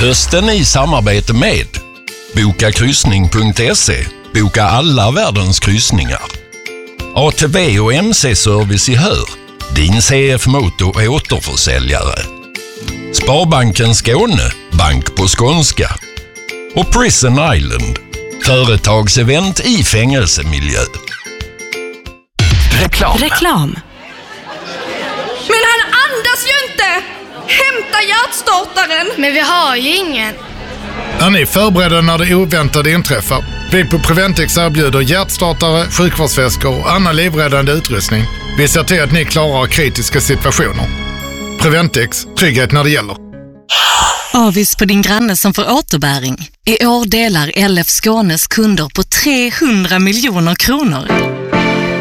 Hösten i samarbete med bokakryssning.se. Boka alla världens kryssningar. ATV och MC-service i Hör. Din CF Motor återförsäljare. Sparbanken Skåne. Bank på skånska. Och Prison Island. Företagsevent i fängelsemiljö. Reklam. Men han andas ju inte! Hämta hjärtstartaren! Men vi har ju ingen. Är ni förberedda när det oväntade inträffar? Vi på Preventix erbjuder hjärtstartare, sjukvårdsväskor och annan livräddande utrustning. Vi ser till att ni klarar kritiska situationer. Preventix, trygghet när det gäller. Avis på din granne som får återbäring. I år delar LF Skånes kunder på 300 miljoner kronor.